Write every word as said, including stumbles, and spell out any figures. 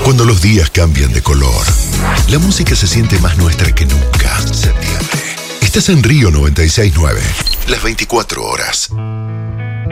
Cuando los días cambian de color, la música se siente más nuestra que nunca. Septiembre. Estás en Río noventa y seis punto nueve, las veinticuatro horas.